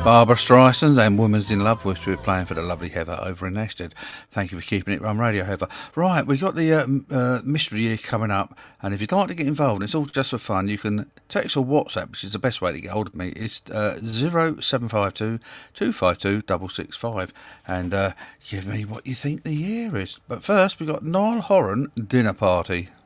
Barbara Streisand and Woman's in Love, which we're playing for the lovely Heather over in Nashted. Thank you for keeping it Rum Radio, Heather. Right, we've got the mystery year coming up, and if you'd like to get involved, and it's all just for fun, you can text or WhatsApp, which is the best way to get hold of me. It's 0752 252 665, and give me what you think the year is. But first, we've got Niall Horan Dinner Party.